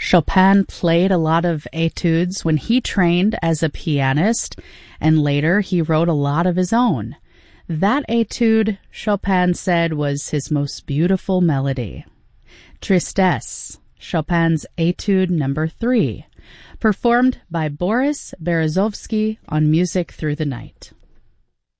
Chopin played a lot of etudes when he trained as a pianist, and later he wrote a lot of his own. That etude, Chopin said, was his most beautiful melody. Tristesse, Chopin's Etude No. 3, performed by Boris Berezovsky on Music Through the Night.